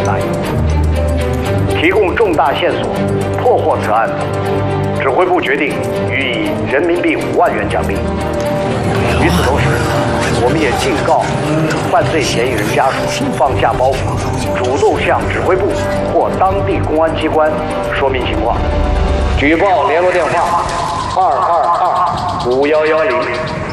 大意，提供重大线索，破获此案子，指挥部决定予以人民币5万元奖励。与此同时，我们也警告犯罪嫌疑人家属放下包袱，主动向指挥部或当地公安机关说明情况。举报联络电话2225110。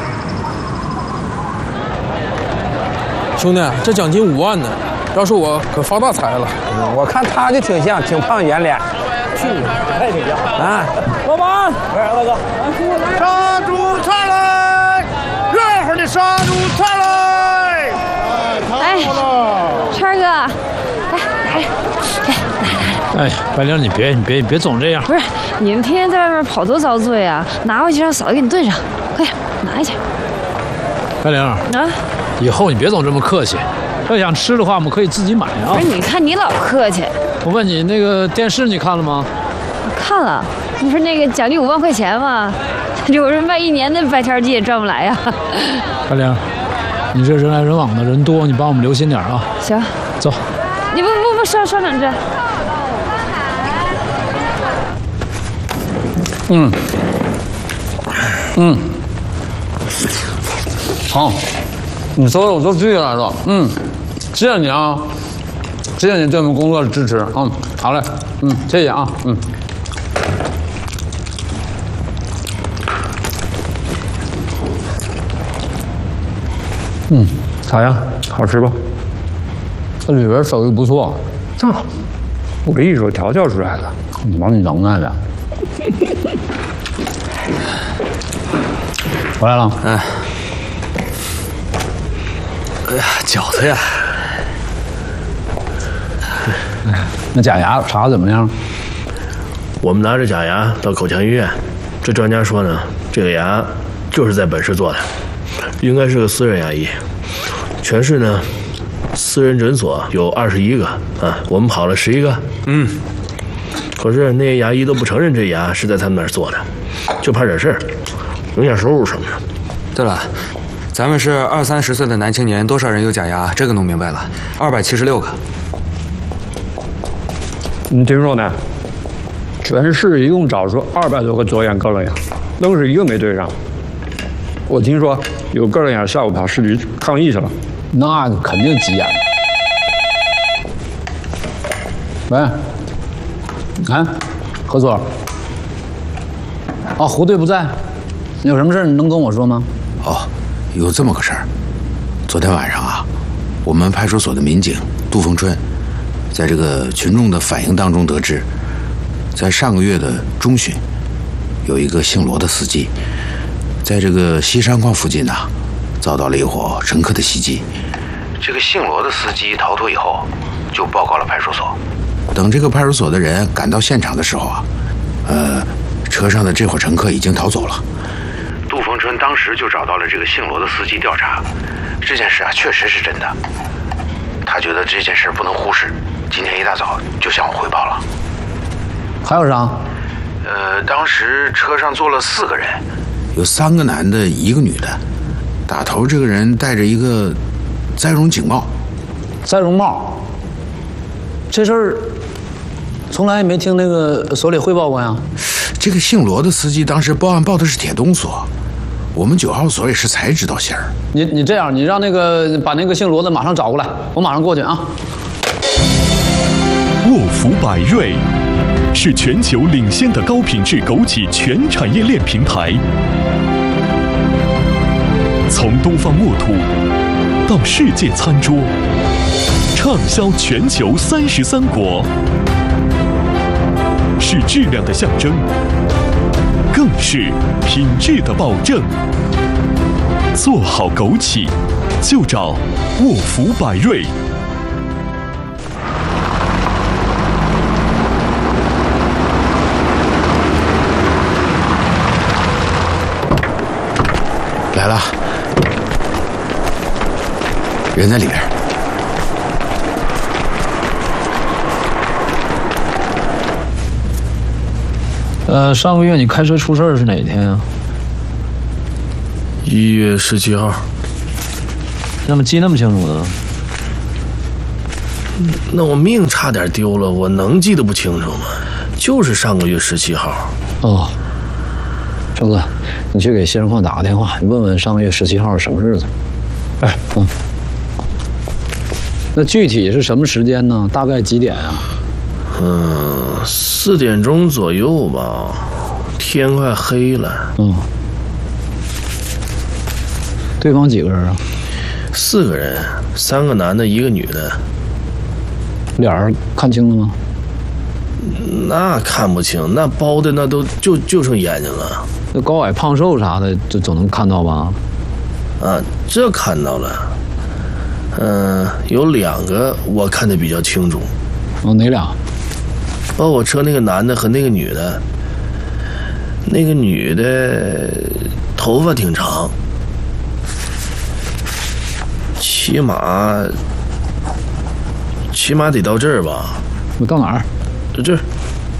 兄弟，这奖金5万呢，要是我可发大财了。 我看他就挺像，挺胖圆脸。是，他也挺像啊。 老板， 大哥， 杀猪菜来，热乎的杀猪菜来。 哎，川哥， 哎，白玲，你别总这样。 不是，你们天天在外面跑多遭罪啊！拿回去让嫂子给你炖上，快点拿去。 白玲啊，以后你别总这么客气。要想吃的话，我们可以自己买啊。 不是，你看你老客气。 我问你，那个电视你看了吗？ 看了，不是那个奖励5万块钱吗？有人卖1年的白条鸡也赚不来呀。 白玲，你这人来人往的人多，你帮我们留心点啊。 行， 走。 你不稍等着。 好，你说的我都记下来了。谢谢你啊，谢谢你对我们工作的支持。好嘞，谢谢啊，咋样？好吃吧？这里边手艺不错，我跟你说，调教出来的，往你能耐的。回来了。 哎呀，饺子呀！ 那假牙查怎么样？ 我们拿着假牙到口腔医院，这专家说呢，这个牙就是在本市做的，应该是个私人牙医。全市呢，私人诊所有21个啊，我们跑了11个。可是那些牙医都不承认这牙是在他们那儿做的，就怕惹事儿，影响收入什么的。 对了，咱们是20-30岁的男青年，多少人有假牙？这个弄明白了，276个。 你听说呢？全市一共找出200多个左眼个人牙，愣是一个没对上。我听说有个人牙下午跑市局抗议去了，那肯定急眼。喂，何所？ 胡队不在，有什么事你能跟我说吗？ 有这么个事儿。昨天晚上啊，我们派出所的民警杜凤春，在这个群众的反映当中得知，在上个月的中旬，有一个姓罗的司机，在这个西山矿附近呢，遭到了一伙乘客的袭击。这个姓罗的司机逃脱以后，就报告了派出所。等这个派出所的人赶到现场的时候啊，车上的这伙乘客已经逃走了。杜凤春当时就找到了这个姓罗的司机调查，这件事啊确实是真的。他觉得这件事不能忽视，今天一大早就向我汇报了。 还有啥？ 当时车上坐了4个人，有3个男的，1个女的。打头这个人戴着一个栽绒警帽。 栽绒帽？这事儿从来没听那个所里汇报过呀。 这个姓罗的司机当时报案报的是铁东所，我们9号所也是才知道信儿。 你这样，你让把那个姓罗的马上找过来，我马上过去啊。 沃福百瑞是全球领先的高品质枸杞全产业链平台，从东方沃土到世界餐桌，畅销全球33国，是质量的象征，更是品质的保证。做好枸杞，就找沃福百瑞。 来了，人在里边。 上个月你开车出事是哪天啊 ？1月17号。 怎么记那么清楚呢？ 那我命差点丢了，我能记得不清楚吗？就是上个月17号。 哦，周子，你去给西山矿打个电话，你问问上个月17号是什么日子。哎，那具体是什么时间呢？大概几点啊 ？4点钟左右吧，天快黑了。 对方几个人啊 ？4个人，3个男的，1个女的。 脸儿看清了吗？ 那看不清，那包的那都就剩眼睛了。 那高矮胖瘦啥的，这总能看到吧？ 啊，这看到了。有2个我看得比较清楚。 哦，哪俩？ 包我车那个男的和那个女的。那个女的头发挺长，起码得到这儿吧。 我到哪儿？ 这儿。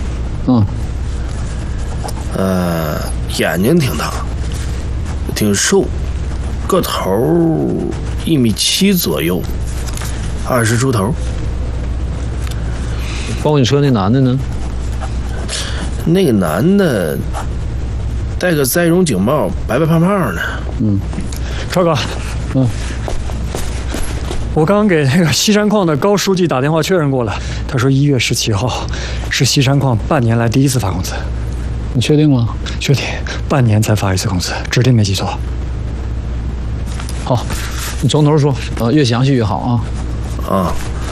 眼睛挺大，挺瘦，个头1.7米左右，20出头。 包你车那男的呢？ 那个男的戴个栽绒警帽，白白胖胖的。 超哥，我刚给那个西山矿的高书记打电话确认过了，他说1月17号是西山矿半年来第一次发工资。 你确定吗？ 确定，半年才发一次工资，指定没记错。 好，你从头说，越详细越好啊。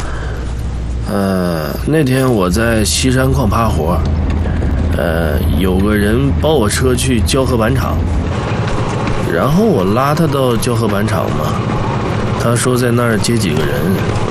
那天我在西山矿趴活，有个人包我车去胶合板厂，然后我拉他到胶合板厂嘛，他说在那儿接几个人。